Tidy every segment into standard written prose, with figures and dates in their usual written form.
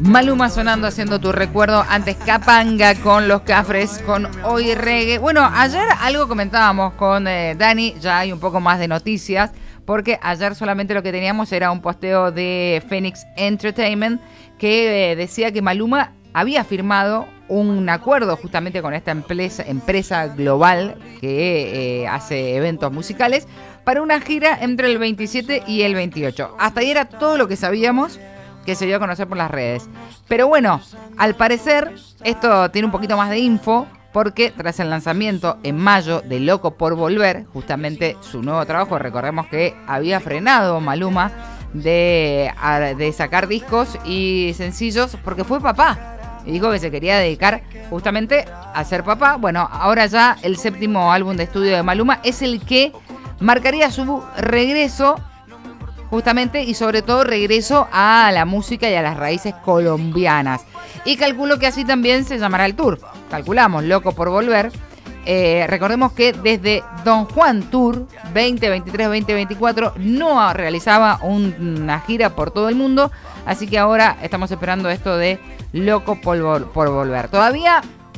Maluma sonando, haciendo tu recuerdo. Antes Capanga con Los Cafres, con Hoy Reggae. Bueno, ayer algo comentábamos con Dani, ya hay un poco más de noticias, porque ayer solamente lo que teníamos era un posteo de Phoenix Entertainment que decía que Maluma había firmado un acuerdo justamente con esta empresa global que hace eventos musicales para una gira entre el 27 y el 28. Hasta ahí era todo lo que sabíamos, que se dio a conocer por las redes. Pero bueno, al parecer esto tiene un poquito más de info, porque tras el lanzamiento en mayo de Loco por Volver, justamente su nuevo trabajo, recordemos que había frenado Maluma de sacar discos y sencillos porque fue papá. Y dijo que se quería dedicar justamente a ser papá. Bueno, ahora ya el 7º álbum de estudio de Maluma es el que marcaría su regreso, justamente, y sobre todo regreso a la música y a las raíces colombianas. Y calculo que así también se llamará el tour. Calculamos, Loco por Volver. Recordemos que desde Don Juan Tour 2023-2024 no realizaba una gira por todo el mundo, así que ahora estamos esperando esto de Loco por Volver. Todavía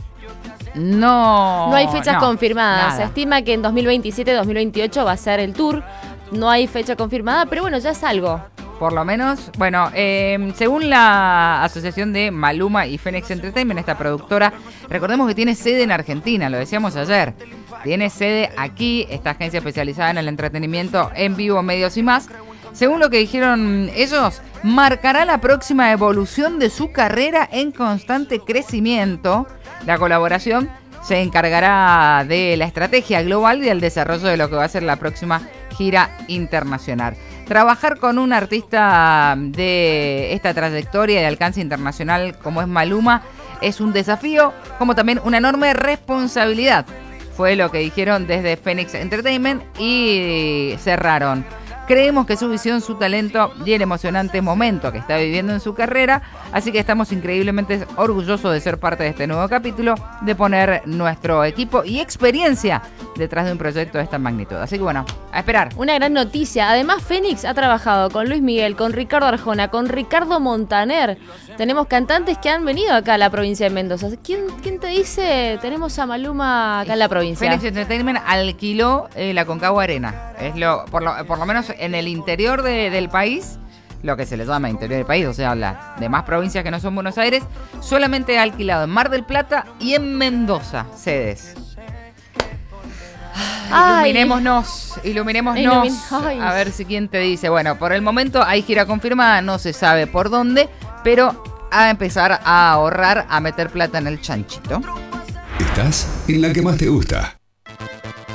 no hay fechas confirmadas. Nada. Se estima que en 2027-2028 va a ser el tour. No hay fecha confirmada, pero bueno, ya es algo. Por lo menos, bueno, según la asociación de Maluma y Phoenix Entertainment, esta productora, recordemos que tiene sede en Argentina, lo decíamos ayer. Tiene sede aquí, esta agencia especializada en el entretenimiento en vivo, medios y más. Según lo que dijeron ellos, marcará la próxima evolución de su carrera en constante crecimiento. La colaboración se encargará de la estrategia global y del desarrollo de lo que va a ser la próxima gira internacional. Trabajar con un artista de esta trayectoria y de alcance internacional como es Maluma es un desafío, como también una enorme responsabilidad. Fue lo que dijeron desde Phoenix Entertainment y cerraron. Creemos que su visión, su talento y el emocionante momento que está viviendo en su carrera, así que estamos increíblemente orgullosos de ser parte de este nuevo capítulo, de poner nuestro equipo y experiencia detrás de un proyecto de esta magnitud. Así que bueno, a esperar. Una gran noticia. Además, Phoenix ha trabajado con Luis Miguel, con Ricardo Arjona, con Ricardo Montaner. Tenemos cantantes que han venido acá a la provincia de Mendoza. ¿Quién te dice? Tenemos a Maluma acá en la provincia. Phoenix Entertainment alquiló la Concagua Arena. Es por lo menos en el interior del país, lo que se le llama interior del país, o sea, las demás provincias que no son Buenos Aires, solamente ha alquilado en Mar del Plata y en Mendoza sedes. Iluminémonos. A ver si quién te dice. Bueno, por el momento hay gira confirmada, no se sabe por dónde, pero a empezar a ahorrar, a meter plata en el chanchito. Estás en la que más te gusta.